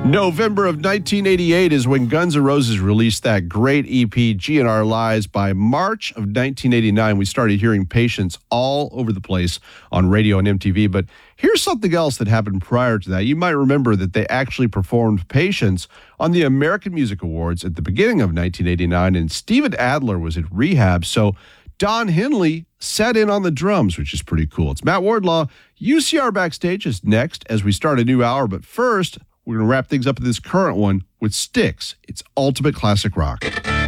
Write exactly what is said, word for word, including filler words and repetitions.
November of nineteen eighty-eight is when Guns N' Roses released that great E P, G N R Lies. By March of nineteen eighty-nine, we started hearing Patience all over the place on radio and M T V. But here's something else that happened prior to that. You might remember that they actually performed Patience on the American Music Awards at the beginning of nineteen eighty-nine, and Steven Adler was at rehab, so Don Henley sat in on the drums, which is pretty cool. It's Matt Wardlaw. U C R Backstage is next as we start a new hour, but first, we're going to wrap things up in this current one with Styx. It's ultimate classic rock.